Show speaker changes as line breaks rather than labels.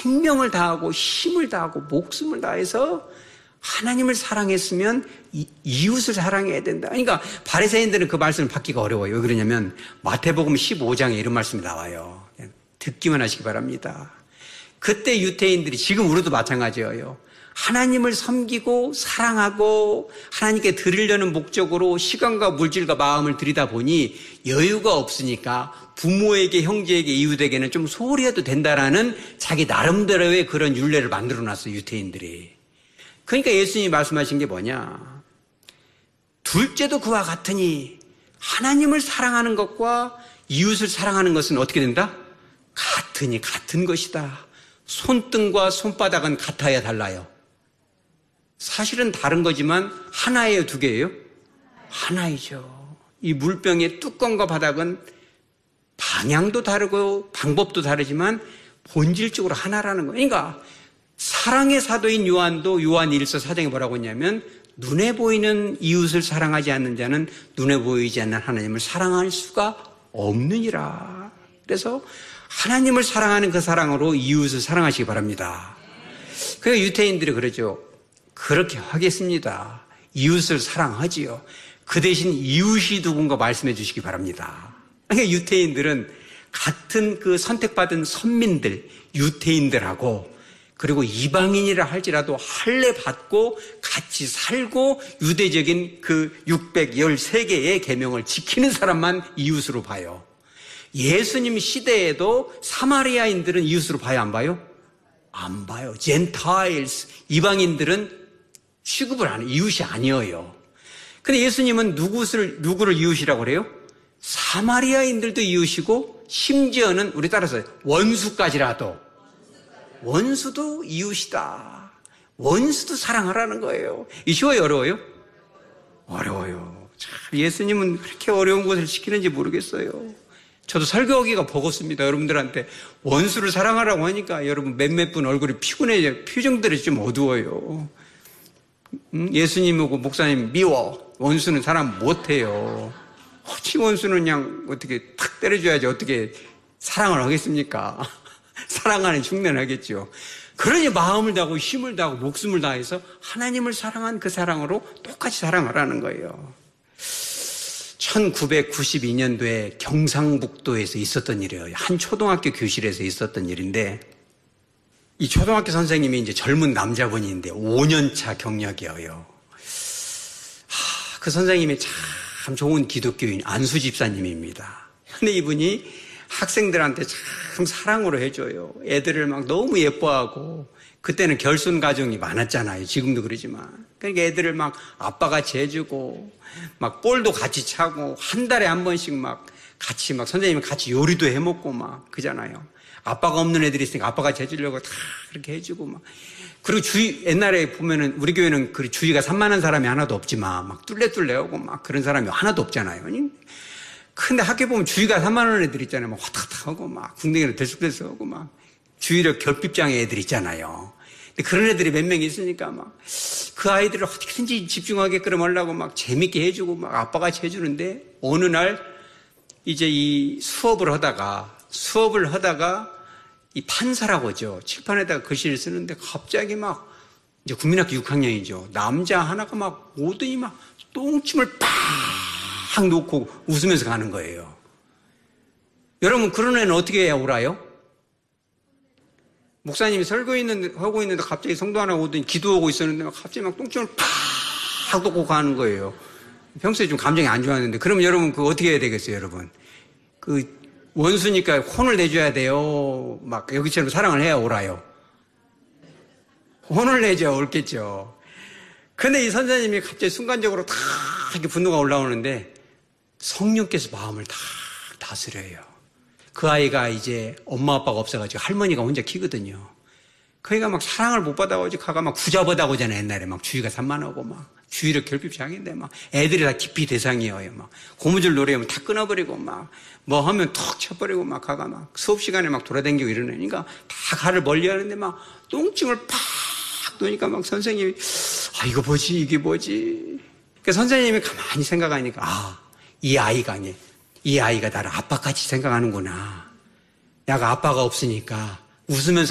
생명을 다하고 힘을 다하고 목숨을 다해서 하나님을 사랑했으면 이웃을 사랑해야 된다. 그러니까 바리새인들은 그 말씀을 받기가 어려워요. 왜 그러냐면 마태복음 15장에 이런 말씀이 나와요. 듣기만 하시기 바랍니다. 그때 유대인들이, 지금 우리도 마찬가지예요. 하나님을 섬기고 사랑하고 하나님께 드리려는 목적으로 시간과 물질과 마음을 들이다 보니 여유가 없으니까 부모에게, 형제에게, 이웃에게는 좀 소홀히 해도 된다라는 자기 나름대로의 그런 율례를 만들어놨어요, 유대인들이. 그러니까 예수님이 말씀하신 게 뭐냐. 둘째도 그와 같으니 하나님을 사랑하는 것과 이웃을 사랑하는 것은 어떻게 된다? 같으니 같은 것이다. 손등과 손바닥은 같아야 달라요. 사실은 다른 거지만 하나예요, 두 개예요? 하나이죠. 이 물병의 뚜껑과 바닥은 방향도 다르고 방법도 다르지만 본질적으로 하나라는 거예요. 그러니까 사랑의 사도인 요한도 요한 1서 4장에 뭐라고 했냐면 눈에 보이는 이웃을 사랑하지 않는 자는 눈에 보이지 않는 하나님을 사랑할 수가 없느니라. 그래서 하나님을 사랑하는 그 사랑으로 이웃을 사랑하시기 바랍니다. 그러니까 유대인들이 그러죠. 그렇게 하겠습니다. 이웃을 사랑하지요. 그 대신 이웃이 누군가 말씀해 주시기 바랍니다. 그러니까 유대인들은 같은 그 선택받은 선민들, 유대인들하고 그리고 이방인이라 할지라도 할례 받고 같이 살고 유대적인 그 613개의 계명을 지키는 사람만 이웃으로 봐요. 예수님 시대에도 사마리아인들은 이웃으로 봐요, 안 봐요? 안 봐요. 젠타일스, 이방인들은 취급을 안 해요. 이웃이 아니에요. 근데 예수님은 누구를 이웃이라고 그래요? 사마리아인들도 이웃이고 심지어는 우리 따라서 원수까지라도 원수도 이웃이다. 원수도 사랑하라는 거예요. 이 쉬워요, 어려워요? 어려워요. 참 예수님은 그렇게 어려운 것을 시키는지 모르겠어요. 저도 설교하기가 버겁습니다. 여러분들한테 원수를 사랑하라고 하니까 여러분 몇몇 분 얼굴이 피곤해져요. 표정들이 좀 어두워요. 예수님하고 목사님 미워. 원수는 사랑 못해요. 혹시 원수는 그냥 어떻게 탁 때려줘야지 어떻게 사랑을 하겠습니까? 사랑하는 흉내를 하겠죠. 그러니 마음을 다하고 힘을 다하고 목숨을 다해서 하나님을 사랑한 그 사랑으로 똑같이 사랑하라는 거예요. 1992년도에 경상북도에서 있었던 일이에요. 한 초등학교 교실에서 있었던 일인데 이 초등학교 선생님이 이제 젊은 남자분인데 5년차 경력이에요. 그 선생님이 참 좋은 기독교인 안수 집사님입니다. 근데 이분이 학생들한테 참 사랑으로 해줘요. 애들을 막 너무 예뻐하고 그때는 결손 가정이 많았잖아요. 지금도 그러지만. 그러니까 애들을 막 아빠같이 해주고 막 볼도 같이 차고 한 달에 한 번씩 막 같이 막 선생님이 같이 요리도 해먹고 막 그잖아요. 아빠가 없는 애들이 있으니까 아빠같이 해주려고 다 그렇게 해주고 막. 그리고 옛날에 보면은 우리 교회는 그 주위가 산만한 사람이 하나도 없지만 막 뚫레뚫레하고 막 그런 사람이 하나도 없잖아요. 근데 학교 보면 주위가 산만한 애들 있잖아요. 막 화탁탁하고 막 궁뎅이로 들쑥들쑥하고 막 주위로 결핍장애 애들 있잖아요. 근데 그런 애들이 몇 명 있으니까 막 그 아이들을 어떻게든지 집중하게끔 하려고 막 재밌게 해주고 막 아빠같이 해주는데 어느 날 이제 이 수업을 하다가 이 판사라고 하죠. 칠판에다가 글씨를 쓰는데 갑자기 막 이제 국민학교 6학년이죠. 남자 하나가 막 오더니 막 똥침을 팍 놓고 웃으면서 가는 거예요. 여러분 그런 애는 어떻게 해야 옳아요? 목사님이 하고 있는데 갑자기 성도 하나 오더니 기도하고 있었는데 막 갑자기 막 똥침을 팍 놓고 가는 거예요. 평소에 좀 감정이 안 좋았는데 그러면 여러분 그거 어떻게 해야 되겠어요, 여러분? 그 원수니까 혼을 내줘야 돼요. 막 여기처럼 사랑을 해야 옳아요. 혼을 내줘야 옳겠죠. 근데 이 선생님이 갑자기 순간적으로 다 이렇게 분노가 올라오는데 성령께서 마음을 다 다스려요. 그 아이가 이제 엄마 아빠가 없어가지고 할머니가 혼자 키거든요. 그러니까 막 사랑을 못 받아가지고 가가 막 구자버다고 하잖아요. 옛날에 막 주위가 산만하고 막 주위를 결핍장애인데 막 애들이 다 기피 대상이에요. 막 고무줄 놀이하면 다 끊어버리고 막 뭐 하면 턱 쳐버리고 막 가가 막 수업 시간에 막 돌아다니고 이러니까 다 가를 멀리하는데 막 똥침을 팍 놓으니까 막 선생님이 이거 뭐지 이게 뭐지. 그러니까 선생님이 가만히 생각하니까 이 아이가 나를 아빠같이 생각하는구나. 내가 아빠가 없으니까 웃으면서